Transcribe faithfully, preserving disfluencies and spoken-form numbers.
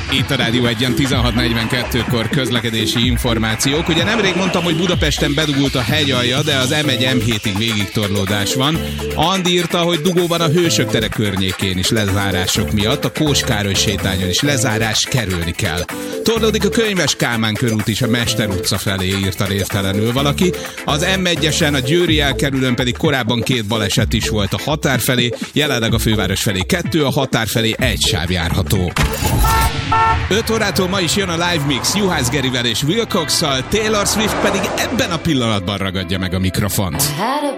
Itt a Rádió Egyen tizenhat negyvenkettőkor közlekedési információk. Ugye nemrég mondtam, hogy Budapesten bedugult a hegyalja, de az em egy em hétig végigtorlódás van. Andi írta, hogy dugóban a Hősök tere környékén is lezárások miatt, a Kós Károly sétányon is lezárás, kerülni kell. Torlódik a Könyves Kálmán körút is a Mester utca felé, írta névtelenül valaki. Az em egyesen, a Győri elkerülőn pedig korábban két baleset is volt a határ felé, jelenleg a főváros felé kettő, a határ felé egy sáv járható. öt órától ma is jön a Live Mix Juhász Gerivel és Wilcox-szal, Taylor Swift pedig ebben a pillanatban ragadja meg a mikrofont.